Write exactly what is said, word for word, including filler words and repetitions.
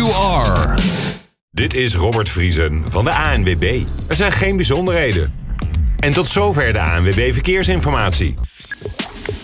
you are. Dit is Robert Vriesen van de A N W B. Er zijn geen bijzonderheden. En tot zover de A N W B Verkeersinformatie.